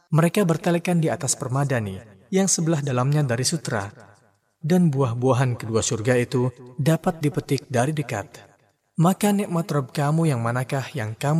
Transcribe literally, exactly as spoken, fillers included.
Mereka bertelekan di atas permadani yang sebelah dalamnya dari sutra, dan buah-buahan kedua surga itu dapat dipetik dari dekat. Maka nikmat Rabb kamu yang manakah yang kamu